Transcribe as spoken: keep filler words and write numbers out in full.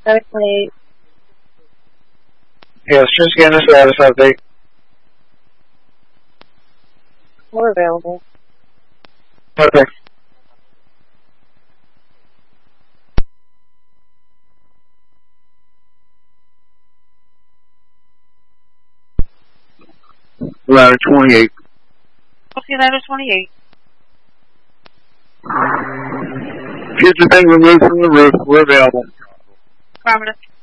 Ladder twenty-eight. Yes, just getting a status update. We're available. Okay. Ladder twenty-eight. Okay, ladder twenty-eight. Kids have been removed from the roof. We're available. Affirmative.